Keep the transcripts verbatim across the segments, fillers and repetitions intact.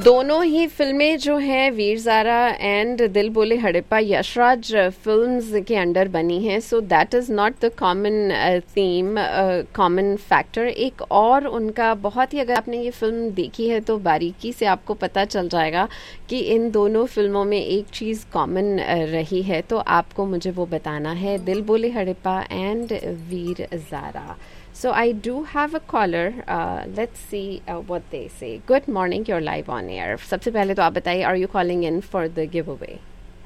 दोनों ही फिल्में जो हैं वीर ज़ारा एंड दिल बोले हड़प्पा यशराज फिल्म्स के अंडर बनी हैं, so that is not the common theme, common factor. एक और उनका बहुत ही, अगर आपने ये फिल्म देखी है तो बारीकी से आपको पता चल जाएगा कि इन दोनों फिल्मों में एक चीज़ कॉमन रही है, तो आपको मुझे वो बताना है। दिल बोले Harappa and Veer Zaara. So I do have a caller. Uh, let's see uh, what they say. Good morning. You're live on air. सबसे पहले तो आप बताइए, are you calling in for the giveaway?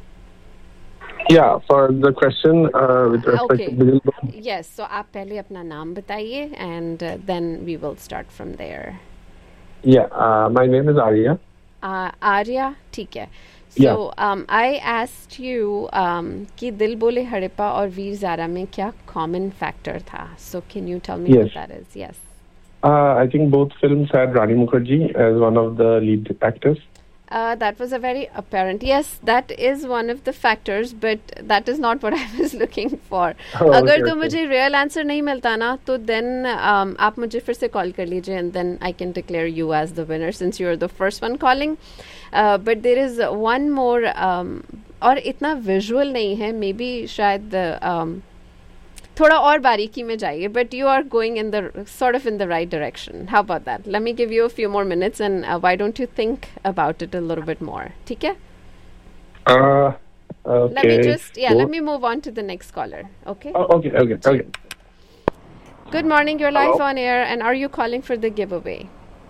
Yeah, for the question uh, with respect Okay. to Bill. Yes. So आप पहले अपना नाम बताइए and uh, then we will start from there. Yeah, uh, my name is Arya. Uh, Arya, ठीक है. So Yeah. um, I asked you um, कि दिल बोले हड़प्पा और वीर ज़ारा में क्या common factor था? So can you tell me Yes. what that is? Yes. Uh, I think both films had Rani Mukherjee as one of the lead actors. Uh, that was a very apparent. Yes, that is one of the factors, but that is not what I was looking for. Oh, अगर okay, तो okay. मुझे real answer नहीं मिलता ना, तो then um, आप मुझे फिर से call कर लीजिए and then I can declare you as the winner since you are the first one calling. Uh, but there is one more, um, और इतना visual नहीं है, maybe शायद um, थोड़ा और बारीकी में जाइए, but you are going in the sort of in the right direction. How about that? Let me give you a few more minutes and uh, why don't you think about it a little bit more? ठीक है? Uh, okay. Let me just, yeah, Cool. let me move on to the next caller. Okay? Oh, okay, okay, okay. Good morning, you're live Hello? on air, and are you calling for the giveaway?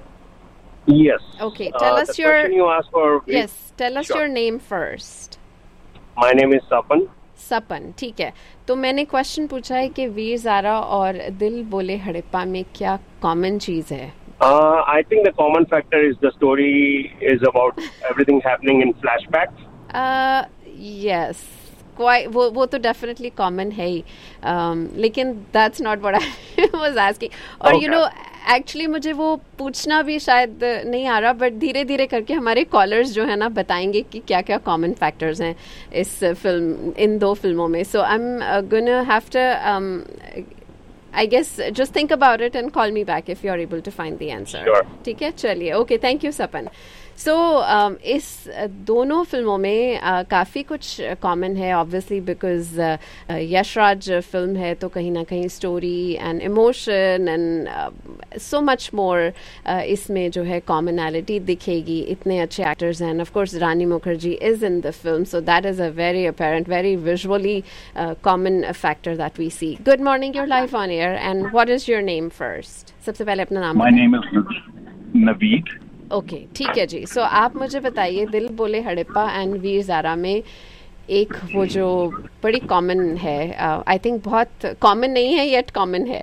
Yes. Okay, tell Uh, us the your, question you asked for. yes, tell us Sure. your name first. My name is Sapan. सपन, ठीक है. तो मैंने question पूछा है कि वीर ज़ारा और दिल बोले हड़प्पा में क्या कॉमन चीज़ है? Uh, I think the common factor is the story is about everything happening in flashbacks. Uh, yes, quite, वो वो तो definitely common है ही, um, लेकिन that's not what I was asking. और Okay. you know, actually मुझे वो पूछना भी शायद नहीं आ रहा, but धीरे धीरे करके हमारे कॉलर्स जो है ना बताएंगे कि क्या क्या कॉमन फैक्टर्स हैं इस फिल्म, इन दो फिल्मों में. So I'm uh, gonna have to um, I guess just think about it and call me back if you're able to find the answer. Sure. ठीक है, चलिए. Okay, thank you Sapan. So so, um, इस uh, दोनों फिल्मों में uh, काफ़ी कुछ common है, ऑब्वियसली बिकॉज यशराज फिल्म है तो कहीं ना कहीं story and emotion and so much more इसमें जो है कॉमनैलिटी दिखेगी. इतने अच्छे एक्टर्स हैं. Of course Rani Mukherjee is in the film, so that is a very apparent, very visually common factor that we C. Good morning, your life on air, and what is your name first? सबसे पहले अपना नाम. My name is Naveed. Okay okay, ठीक है जी. सो so, आप मुझे बताइए, दिल बोले हड़प्पा एंड वीर ज़ारा में एक वो जो बड़ी कॉमन है, आई uh, थिंक बहुत कॉमन नहीं है येट कॉमन है.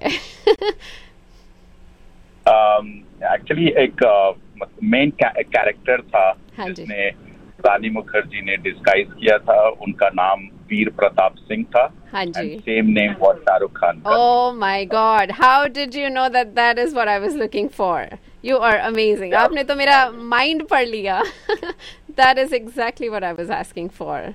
एक्चुअली um, एक मेन uh, कैरेक्टर था हाँ जी. जिसने रानी मुखर्जी ने डिस्गाइज किया था. उनका नाम वीर प्रताप सिंह था. हाँ जी. Same name was Shahrukh Khan का. Oh my God, how did you know that that is what I was looking for? You are amazing. आपने तो मेरा माइंड पढ़ लिया. That is exactly what I was asking for.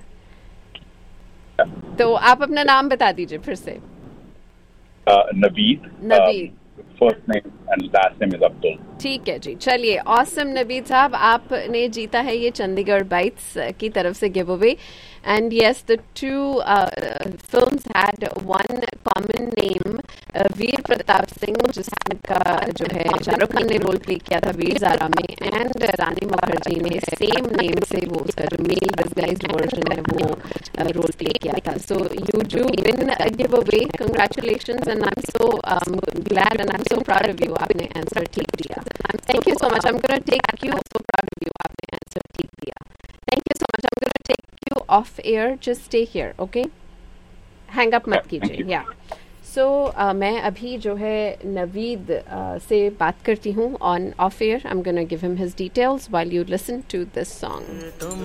तो आप अपना नाम बता दीजिए फिर से. Naveed. Naveed. First name and last name is Abdul. ठीक है जी, चलिए. ऑसम नवीद साहब, आपने जीता है ये चंडीगढ़ बाइट्स की तरफ से give away. And yes, the two uh, films had one common name, uh, वीर प्रताप सिंह जिसका जो है शाहरुख खान ने रोल प्ले किया था वीर ज़ारा में, एंड रानी मुखर्जी ने सेम नेम से वो उसका जो मेल डिस्गाइज्ड वर्जन है वो रोल प्ले किया था. So you do win give away. Congratulations and I am so glad and I am so proud of you. आपने आंसर ठीक दिया. Thank you so much. I am gonna take you. So proud of you. आपने answer ठीक दिया. Thank you so much. I'm going to take you off air. Just stay here, okay? Hang up मत कीजिए. Yeah. So uh, मैं अभी जो है Naveed uh, से बात करती हूँ on off air. I'm going to give him his details while you listen to this song.